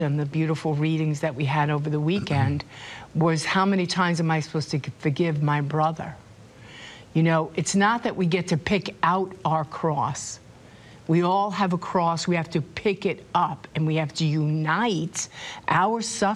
and the beautiful readings that we had over the weekend was, how many times am I supposed to forgive my brother? You know, it's not that we get to pick out our cross. We all have a cross. We have to pick it up, and we have to unite our suffering